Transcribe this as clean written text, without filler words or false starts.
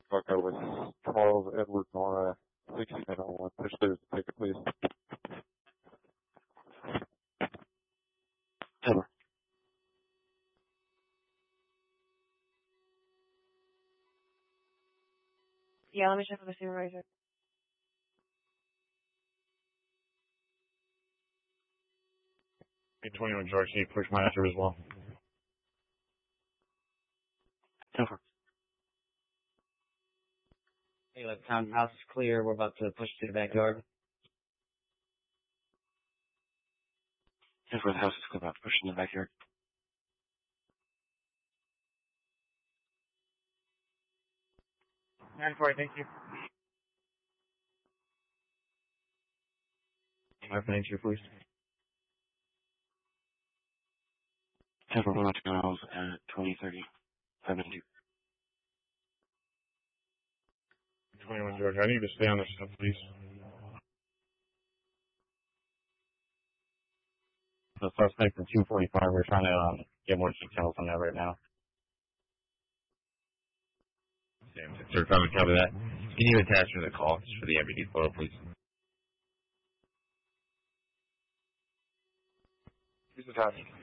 Bucko with 12 Edward Nora, 1601. Push through the ticket, please. Edward. Yeah, let me check with the supervisor. Hey, 21 George, need push manager as well. Over. Hey, look, townhouse is clear. We're about to push to the backyard. Edward, the house is clear, about to push in the backyard. Thank you. 592, please. Edward, we're about to go out at 2030. 592. 21 George, I need to stay on this stuff, please. The suspect in 245, we're trying to get more details on that right now. Sir, trying to cover that. Can you attach to the call for the MVD photo, please? Who's attached?